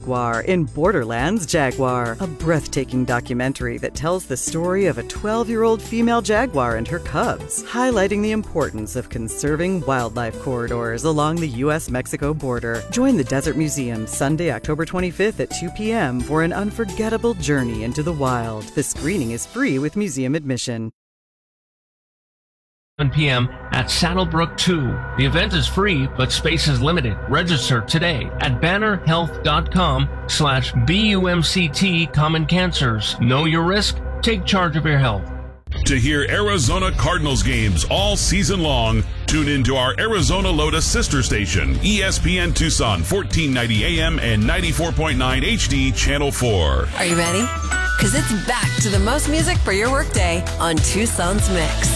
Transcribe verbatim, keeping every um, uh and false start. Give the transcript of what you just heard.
Jaguar in Borderlands Jaguar, a breathtaking documentary that tells the story of a twelve-year-old female jaguar and her cubs, highlighting the importance of conserving wildlife corridors along the U S Mexico border. Join the Desert Museum Sunday, October twenty-fifth at two p m for an unforgettable journey into the wild. The screening is free with museum admission. seven p m at Saddlebrook two. The event is free, but space is limited. Register today at bannerhealth.com slash BUMCT Common Cancers. Know your risk. Take charge of your health. To hear Arizona Cardinals games all season long, tune in to our Arizona Lotus sister station, E S P N Tucson, fourteen ninety A M and ninety-four point nine H D, Channel four. Are you ready? Because it's back to the most music for your workday on Tucson's Mix.